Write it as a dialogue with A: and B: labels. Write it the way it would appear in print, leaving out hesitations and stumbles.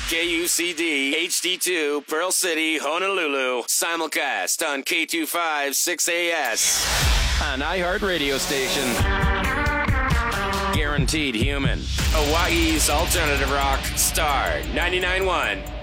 A: KUCD HD2 Pearl City, Honolulu. Simulcast on K25 6AS. An iHeart radio station. Guaranteed human. Hawaii's alternative rock, Star 99.1.